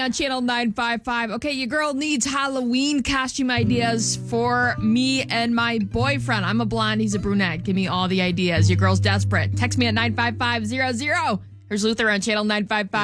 on Channel 955. Okay, your girl needs Halloween costume ideas for me and my boyfriend. I'm a blonde, he's a brunette. Give me all the ideas. Your girl's desperate. Text me at 95500. Here's Luther on Channel 955.